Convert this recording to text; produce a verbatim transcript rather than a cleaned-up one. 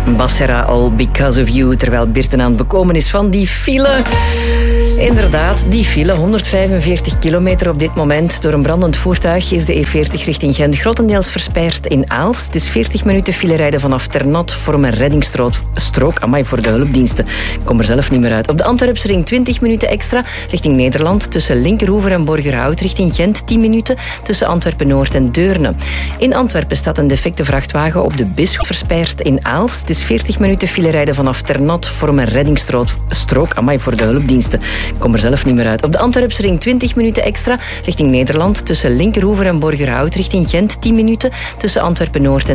Bassera, All Because of You, terwijl Birten aan het bekomen is van die file. Inderdaad, die file, honderdvijfenveertig kilometer op dit moment. Door een brandend voertuig is de E veertig richting Gent grotendeels versperd in Aalst. Het is veertig minuten file rijden vanaf Ternat voor een reddingsstrook. Strook, amai, voor de hulpdiensten. Ik kom er zelf niet meer uit. Op de Antwerpse ring twintig minuten extra richting Nederland. Tussen Linkeroever en Borgerhout richting Gent tien minuten. Tussen Antwerpen-Noord en Deurne. In Antwerpen staat een defecte vrachtwagen op de Bisschop versperd in Aalst. Het is veertig minuten file rijden vanaf Ternat voor een reddingsstrook. Strook, amai, voor de hulpdiensten. Ik kom er zelf niet meer uit. Op de Antwerpse ring twintig minuten extra richting Nederland. Tussen Linkeroever en Borgerhout richting Gent tien minuten. Tussen Antwerpen-Noord en